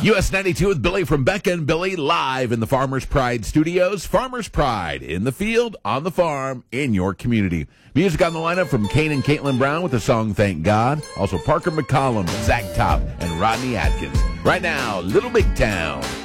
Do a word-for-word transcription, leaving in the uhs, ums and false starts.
U S ninety-two with Billy from Becca and Billy live in the Farmers Pride Studios. Farmers Pride in the field, on the farm, in your community. Music on the lineup from Kane and Caitlin Brown with the song Thank God. Also Parker McCollum, Zach Top, and Rodney Atkins. Right now, Little Big Town.